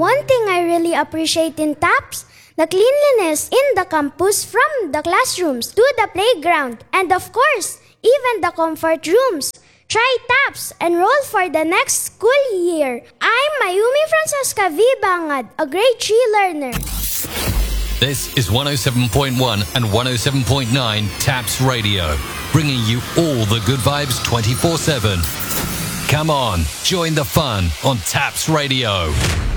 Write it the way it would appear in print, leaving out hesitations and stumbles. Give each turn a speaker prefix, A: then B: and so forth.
A: One thing I really appreciate in TAPS, the cleanliness in the campus from the classrooms to the playground, and of course, even the comfort rooms. Try TAPS, enroll for the next school year. I'm Mayumi Francesca V. Bangad, a grade 3 learner.
B: This is 107.1 and 107.9 TAPS Radio, bringing you all the good vibes 24/7. Come on, join the fun on TAPS Radio.